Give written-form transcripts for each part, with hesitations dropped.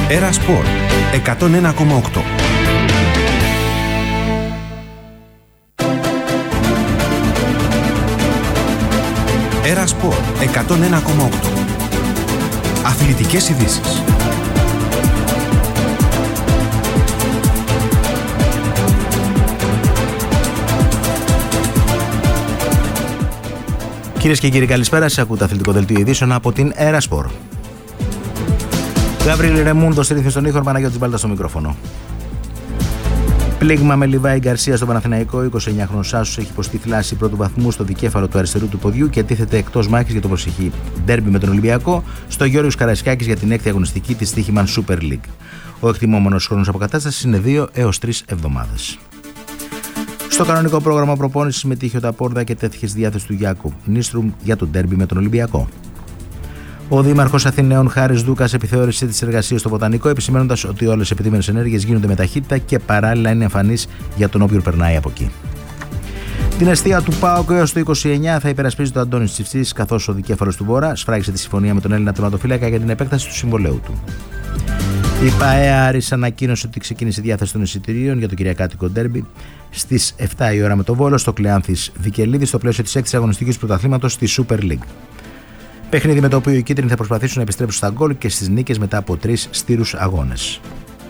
Έρα Σπορ 101,8. Έρα Σπορ 101,8. Αθλητικές ειδήσεις. Κυρίες και κύριοι, καλησπέρα. Σας ακούτε αθλητικό δελτίο ειδήσεων από την Έρα Σπορ. Γαβρίλη Ρεμούντο στη ρύθμιση των ήχων, Παναγιώτης Μπάλτα στο μικρόφωνο. Πλήγμα με Λιβάη Γκαρσία στο Παναθηναϊκό. 29χρονος Σάσος έχει υποστεί θλάση πρώτου βαθμού στο δικέφαλο του αριστερού του ποδιού και τίθεται εκτός μάχης για το προσεχή ντέρμπι με τον Ολυμπιακό στο Γιώργος Καραϊσκάκης για την έκτη αγωνιστική της Στοίχημαν Super League. Ο εκτιμόμενος χρόνος αποκατάστασης είναι 2 έως 3 εβδομάδες. Στο κανονικό πρόγραμμα προπόνησης συμμετείχε ο Ταπόρδα και τέθηκε στη διάθεση του Γιάκου Νίστρουμ για τον ντέρμπι με τον Ολυμπιακό. Ο Δήμαρχος Αθηναίων Χάρης Δούκας επιθεώρησε τις εργασίες στο Βοτανικό, επισημαίνοντας ότι όλες οι επιδείμενες ενέργειες γίνονται με ταχύτητα και παράλληλα είναι εμφανείς για τον όποιον περνάει από εκεί. Την αιστεία του ΠΑΟΚ έως το 29 θα υπερασπίζει το Αντώνης Τσιφτής, καθώς ο δικέφαλος του Βορρά σφράγισε τη συμφωνία με τον Έλληνα τερματοφύλακα για την επέκταση του συμβολέου του. Η ΠΑΕ Άρης ανακοίνωσε ότι ξεκίνησε η διάθεση των εισιτηρίων για το κυριακάτικο ντέρμπι στις 7 η ώρα με το Βόλο στο Κλεάνθης Βικελίδη στο πλαίσιο της 6ης αγωνιστικής πρωταθλήματος στη Super League. Παιχνίδι με το οποίο οι κίτρινοι θα προσπαθήσουν να επιστρέψουν στα γκολ και στις νίκες μετά από 3 στήρους αγώνες.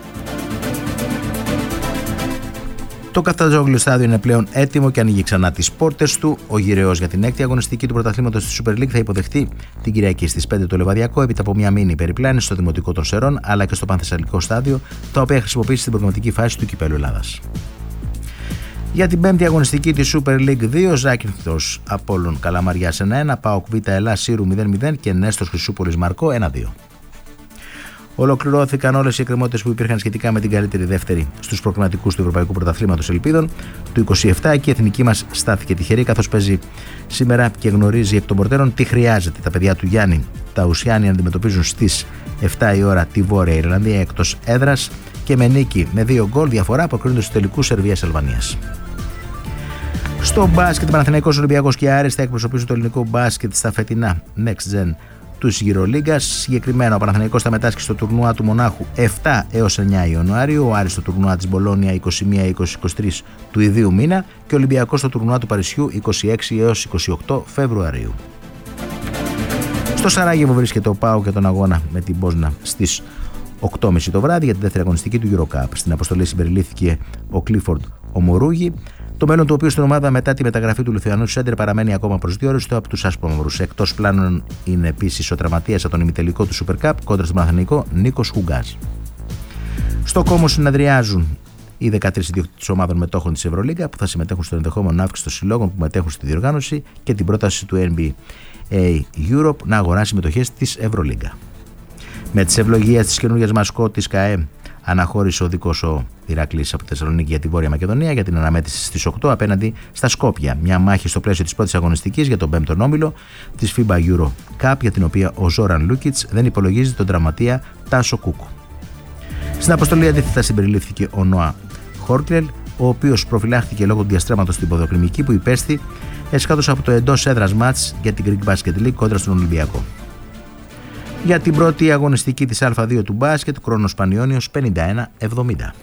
Το Καφτατζόγλιο στάδιο είναι πλέον έτοιμο και ανοίγει ξανά τις πόρτες του. Ο γυραιός για την έκτη αγωνιστική του πρωταθλήματος στη Super League θα υποδεχτεί την Κυριακή στις 5 το Λεβαδιακό, έπειτα από μια μίνι περιπλάνηση στο Δημοτικό των Σερών αλλά και στο Πανθεσσαλικό στάδιο, τα οποία χρησιμοποιήσει στην προγραμματική φάση του Κυπέλλου Ελλάδας. Για την 5η αγωνιστική της Super League 2, Ζάκυνθος Απόλλων Καλαμαριάς 1-1, ΠΑΟΚ Β Ελλάς Σύρου 0-0 και Νέστος Χρυσούπολης Μαρκό 1-2. Ολοκληρώθηκαν όλες οι εκκρεμότητες που υπήρχαν σχετικά με την καλύτερη δεύτερη στους προκριματικούς του Ευρωπαϊκού Πρωταθλήματος Ελπίδων του 27 και η εθνική μας στάθηκε τυχερή, καθώς παίζει σήμερα και γνωρίζει εκ των πορτέρων τι χρειάζεται. Τα παιδιά του Γιάννη τα Ουσιάννη αντιμετωπίζουν στις 7 η ώρα τη Βόρεια Ιρλανδία εκτός έδρας και με νίκη με 2 γκολ διαφορά αποκρίνονται στους τελικούς Σερβίας-Αλβανίας. Στο μπάσκετ, Παναθηναϊκός, Ολυμπιακός και Άρης θα εκπροσωπήσουν το ελληνικό μπάσκετ στα φετινά Next Gen τους EuroLeague. Συγκεκριμένα, ο Παναθηναϊκός θα μετάσχει στο τουρνουά του Μονάχου 7 έως 9 Ιανουαρίου, ο Άρης στο τουρνουά της Μπολόνια 21-23 του ιδίου μήνα και ο Ολυμπιακός στο τουρνουά του Παρισιού 26 έως 28 Φεβρουαρίου. Στο Σαράγεβο βρίσκεται ο ΠΑΟΚ για τον αγώνα με την Μπόσνα στις 8.30 το βράδυ για τη δεύτερη αγωνιστική του EuroCup. Στην αποστολή συμπεριλήφθηκε ο Κλίφορντ Ομορούγη, το μέλλον του οποίου στην ομάδα μετά τη μεταγραφή του Λιθουανού Σέντερ παραμένει ακόμα προσδιορίστο από τους άσπρομαυρούς. Εκτός πλάνων είναι επίσης ο τραυματίας από τον ημιτελικό του Super Cup κόντρα στον Παναθηναϊκό Νίκος Χουγκάζ. Στο Κόμο συναδριάζουν οι 13 ιδιοκτήτες ομάδων μετόχων της Ευρωλίγκα που θα συμμετέχουν στο ενδεχόμενο αύξηση των συλλόγων που μετέχουν στη διοργάνωση και την πρόταση του NBA Europe να αγοράσει μετοχές της Ευρωλίγκα. Με τις ευλογίες της καινούργιας μασκότ της ΚΑΕ αναχώρησε ο δικός ο Ηρακλής από τη Θεσσαλονίκη για τη Βόρεια Μακεδονία για την αναμέτρηση στις 8 απέναντι στα Σκόπια. Μια μάχη στο πλαίσιο της πρώτης αγωνιστικής για τον 5ο όμιλο της FIBA Euro Cup, για την οποία ο Ζόραν Λούκιτς δεν υπολογίζει τον τραυματία Τάσο Κούκου. Στην αποστολή αντίθετα συμπεριλήφθηκε ο Νόα Χόρκλελ, ο οποίος προφυλάχθηκε λόγω του διαστρέμματος στην ποδοκρημική που υπέστη εσχάτως από το εντός έδρας μάτς για την Greek Basket League κόντρα στον Ολυμπιακό. Για την πρώτη αγωνιστική της Α2 του μπάσκετ, Κρόνος Πανιώνιος 51-70.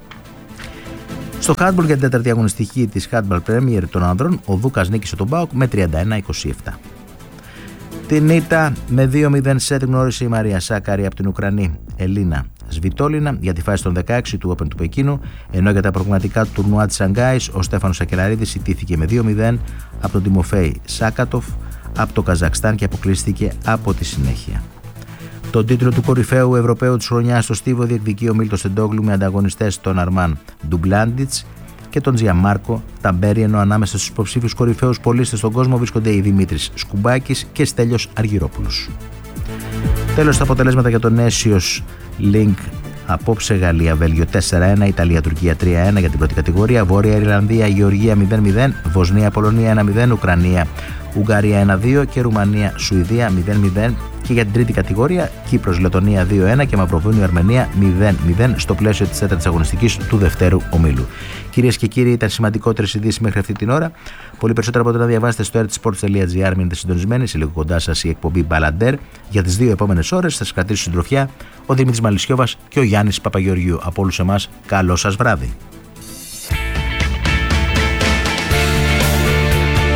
Στο handball για την τέταρτη αγωνιστική της Handball Premier των ανδρών, ο Δούκας νίκησε τον ΠΑΟΚ με 31-27. Την ήττα με 2-0 σετ γνώρισε η Μαρία Σάκαρη από την Ουκρανή Ελίνα Σβιτόλινα για τη φάση των 16 του Open του Πεκίνου, ενώ για τα προγραμματικά του τουρνουά της Σανγκάης ο Στέφανος Σακελαρίδης ιτήθηκε με 2-0 από τον Τιμοφέη Σάκατοφ από το Καζακστάν και αποκλείστηκε από τη συνέχεια. Τον τίτλο του κορυφαίου Ευρωπαίου της χρονιάς στο στίβο διεκδικεί ο Μίλτος Εντόγλου με ανταγωνιστές τον Αρμάν Ντουγκλάντιτς και τον Τζιαμάρκο Ταμπέρι, ενώ ανάμεσα στους υποψήφιους κορυφαίους πολίστες στον κόσμο βρίσκονται οι Δημήτρης Σκουμπάκης και Στέλιος Αργυρόπουλος. Τέλος, τα αποτελέσματα για τον Aesios Link απόψε: Γαλλία-Βέλγιο 4-1, Ιταλία-Τουρκία 3-1 για την πρώτη κατηγορία, Βόρεια Ιρλανδία-Γεωργία 0-0, Βοσνία-Πολωνία 1-0, Ουκρανία-Ουγγαρία 1-2 και Ρουμανία-Σουηδία 0-0. Και για την τρίτη κατηγορία, Κύπρος-Λετωνία 2-1 και Μαυροβούνιο-Αρμενία 0-0 στο πλαίσιο της τέταρτης αγωνιστικής του δευτέρου ομίλου. Κυρίες και κύριοι, ήταν σημαντικότερες ειδήσεις μέχρι αυτή την ώρα. Πολύ περισσότερα από το να διαβάσετε στο rtsports.gr. Μείνετε συντονισμένοι. Σε λίγο κοντά σας η εκπομπή Μπαλαντέρ. Για τις 2 επόμενες ώρες θα σας κρατήσω συντροφιά ο Δημήτρης Μαλισσιώβας και ο Γιάννης Παπαγεωργίου. Από όλους εμάς, καλό σας βράδυ.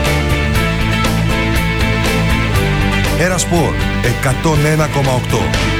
Era Sport 101,8.